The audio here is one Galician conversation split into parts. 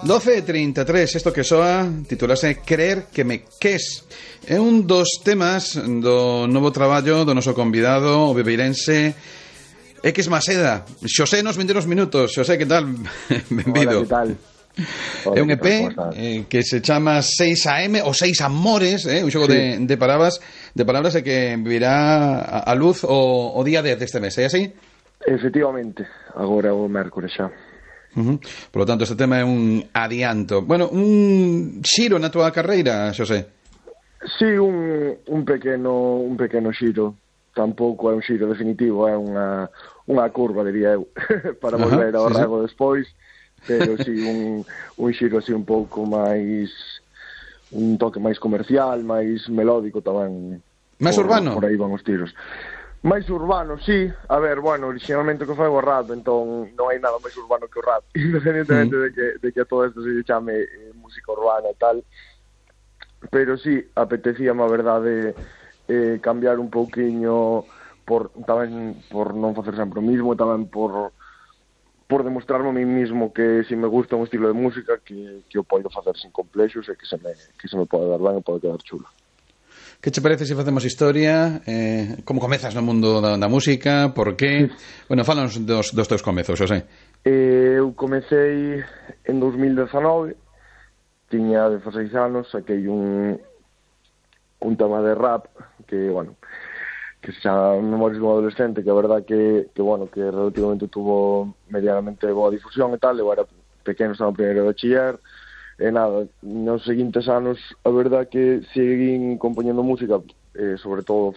12:33, isto que soa titulase Querer que me ques. É un dos temas do novo traballo do noso convidado, o bebeirense X Maseda. Xosé nos 22 minutos. Xosé, que tal? Benvido. Hola, que tal? É un EP que se chama 6am ou 6 amores, un xogo sí. de palabras e que virá a luz o día 10 deste mes, é así? Efectivamente, agora o mércores xa. Por lo tanto, este tema é un adianto. Bueno, un xiro na túa carreira, Xosé? Sí, un pequeno xiro. Tampouco é un xiro definitivo, é unha curva, diría eu, para volver ao rago despois, pero sí, un xiro así un pouco máis, un toque máis comercial, máis melódico tamén. Máis urbano? Por aí van os tiros. Máis urbano, sí. A ver, bueno, originalmente que foi o rap, entón non hai nada máis urbano que o rap, independentemente de que a todo isto se chame música urbana e tal. Pero sí, apetecíame a verdade cambiar un pouquiño tamén por non facer sempre o mismo, tamén por demostrarme a mí mismo que se me gusta un estilo de música que o podo facer sin complexos e que se me pode dar ben e pode quedar chulo. Que che parece se facemos historia? Como comezas no mundo da música? Por qué? Bueno, fálanos dos teus comezos, Xosé. Eu comecei en 2019, tiña 16 anos, saquei un tema de rap que, bueno, que se chama Memorias de un adolescente, que a verdad que relativamente tuvo medianamente boa difusión e tal. Eu era pequeno, estaba no primeiro de bachiller. E nada, nos seguintes anos a verdad que seguín compoñendo música, sobre todo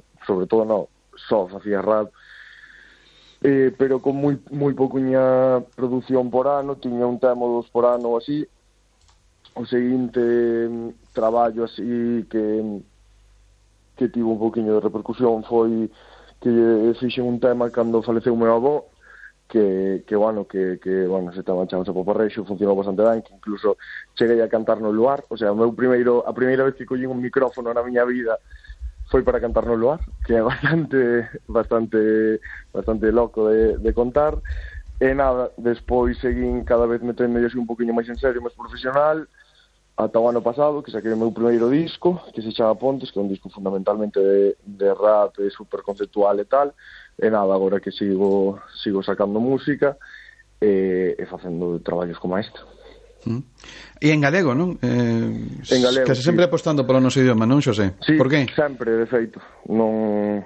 só facía rap, pero con moi pouquiña produción por ano, tiña un tema ou dos por ano ou así. O seguinte traballo así que tivo un pouquiño de repercusión foi que fixen un tema cando faleceu o meu avó, que se estaba echándose poparreixo, funcionou bastante ben, que incluso cheguei a cantar no luar. O sea, a primeira vez que collín un micrófono na miña vida foi para cantar no luar, que é bastante loco de contar. E nada, despois seguín cada vez metendo así un poquinho máis en serio, máis profesional, ata o ano pasado, que saquei o meu primeiro disco, que se chama Pontes, que é un disco fundamentalmente de rap, super conceptual e tal. E nada, agora que sigo sacando música e facendo traballos como este. E en galego, non? En galego, casi sempre apostando polo noso idioma, non, Xosé? Sí, por qué? Sempre, de feito. Non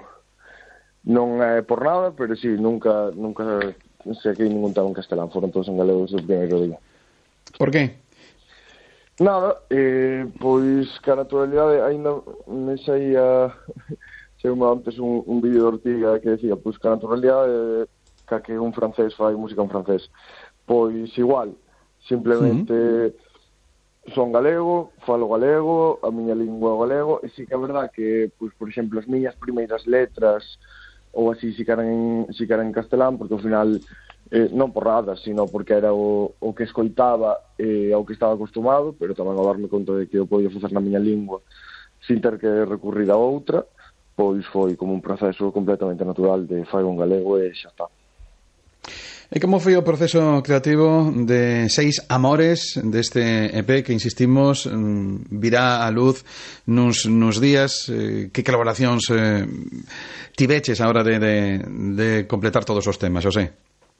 é por nada, pero sí, nunca saquei ningún tema en castelán, foron todos en galego desde o primeiro día. Por qué? Nada, pois que a naturalidade ainda me saía antes un vídeo de Ortiga que decía, pois que a naturalidade que un francés fai música en francés. Pois igual, simplemente son galego, falo galego, a miña lingua é galego, e sí que é verdad que, pois, por exemplo, as miñas primeiras letras ou así si que eran en castelán, porque ao final non por nada, sino porque era o que escoitaba e ao que estaba acostumado, pero tamén a darme conta de que eu podía facer na miña lingua sin ter que recurrir a outra, pois foi como un proceso completamente natural de fai un galego e xa está. E como foi o proceso creativo de 6 amores deste EP que, insistimos, virá a luz nuns días? Que colaboracións tiveches a hora de completar todos os temas, Xosé?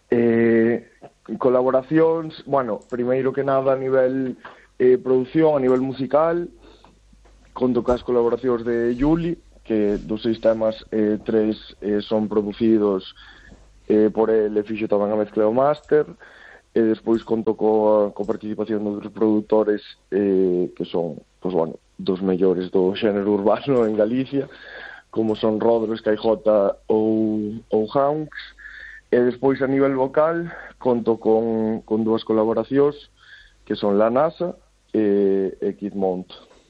Colaboracións, bueno, primeiro que nada a nivel produción, a nivel musical, conto cas colaboracións de Juli, que dos 6 temas 3 son producidos por el, e fixo tamén a mezcla o máster, e despois conto coa participación de outros produtores que son, pois, bueno, dos mellores do xénero urbano en Galicia, como son Rodro, Skyjota ou Hanks. E despois a nivel vocal conto con 2 colaboracións que son La NASA e Kid Mont,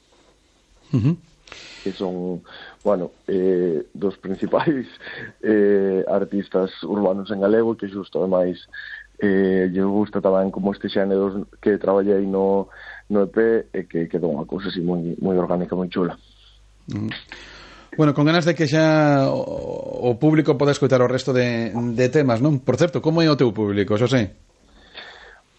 que son, bueno, dos principais artistas urbanos en galego, que xusto ademais lle gusta tamén como este xénero que traballei no EP, e que quedou unha cousa así moi orgánica, moi chula. Bueno, con ganas de que xa o público poda escoitar o resto de temas, non? Por certo, como é o teu público, Xosé?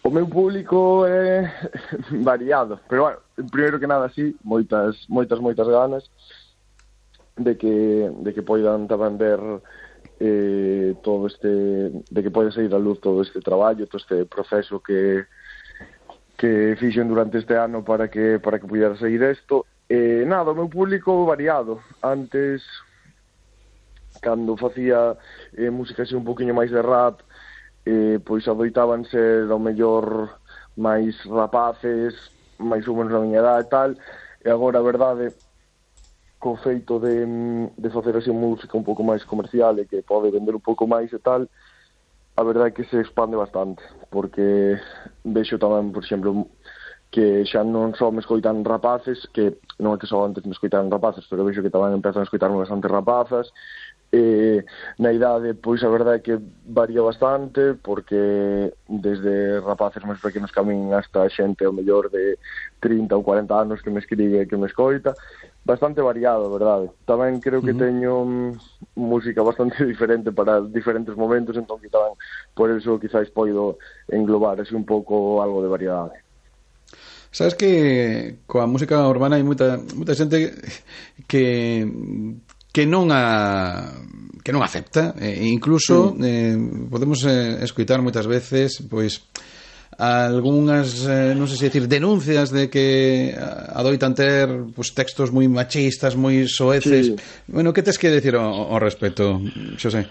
O meu público é variado, pero, bueno, primeiro que nada, sí, moitas ganas de que poidan tamén ver todo este, de que poida sair a luz todo este traballo, todo este proceso que fixen durante este ano para que pudera sair isto. Nada, o meu público variado. Antes, cando facía música así un poquinho máis de rap, pois adoitaban ser ao mellor máis rapaces, máis ou menos na miña edad e tal, e agora a verdade, co feito de facer así música un pouco máis comercial e que pode vender un pouco máis e tal, a verdade é que se expande bastante, porque vexo tamén, por exemplo, que xa non só me escoitan rapaces, que non é que só antes me escoitaran rapaces, pero vexo que tamén empezan a escoitarme bastante rapazas. Na idade, pois a verdade é que varía bastante, porque desde rapaces máis pequenos que a min hasta xente ao mellor de 30 ou 40 anos que me escribe e que me escoita, bastante variado, a verdade. Tamén creo que teño música bastante diferente para diferentes momentos, entón que tamén por eso quizás poido englobar así un pouco algo de variedade. Sabes que coa música urbana hai moita xente que non acepta, incluso podemos escoitar moitas veces pois algunhas, non sei se decir, denuncias de que adoitan ter pues, textos moi machistas, moi soeces. Bueno, que tes que decir ao respecto, Xosé?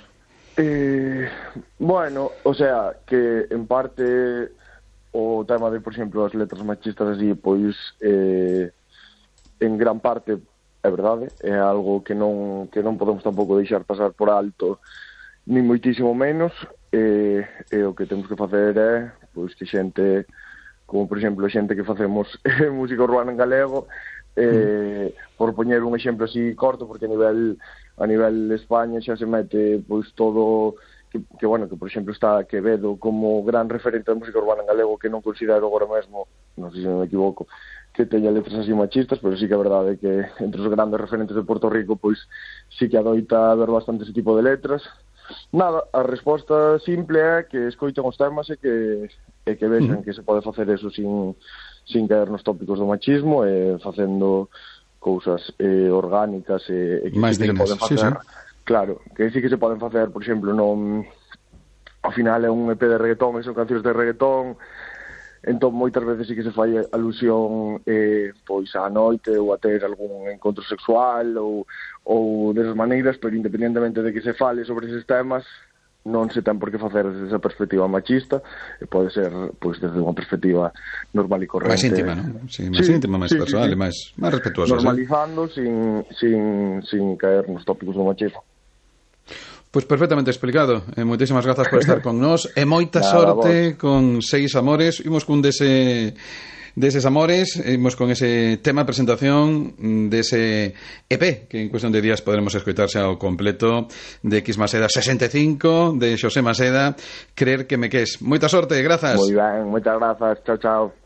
Bueno, o sea, que en parte o tema de, por exemplo, as letras machistas así, pois en gran parte é verdade, é algo que non podemos tampouco deixar pasar por alto, nin moitísimo menos, e o que temos que facer é pois que xente, como por exemplo xente que facemos música urbana en galego, por poñer un exemplo así corto, porque a nivel España xa se mete pois todo que bueno, que por exemplo está Quevedo como gran referente da música urbana en galego, que non considero agora mesmo, non sei se me equivoco, que teña letras así machistas, pero sí que a verdade é que entre os grandes referentes de Puerto Rico pois sí que adoita haber bastante ese tipo de letras. Nada, a resposta simple é que escoiten os temas e que vexan que se pode facer eso sin caer nos tópicos do machismo e facendo cousas orgánicas e que máis sí que se poden facer. Sí. Claro, que sí que se poden facer, por exemplo, ao final é un EP de reggaetón, e son cancións de reggaetón, entón moitas veces sí que se fai alusión pois á noite ou a ter algún encontro sexual ou desas maneiras, pero independentemente de que se fale sobre eses temas, non se ten por que facer desde esa perspectiva machista, e pode ser pois desde unha perspectiva normal e corrente. Máis íntima, non? Sí, máis íntima, máis persoal, e máis respetuosa. Normalizando sin caer nos tópicos do machismo. Pois perfectamente explicado. Moitísimas grazas por estar con nós e moita sorte con Seis Amores. Imos cun deses amores, imos con ese tema de presentación dese EP que en cuestión de días poderemos escoitarse ao completo, de X Maseda 65 de Xosé Maseda, Creer que me ques. Moita sorte, grazas. Moi ben, moitas grazas. Chao, chao.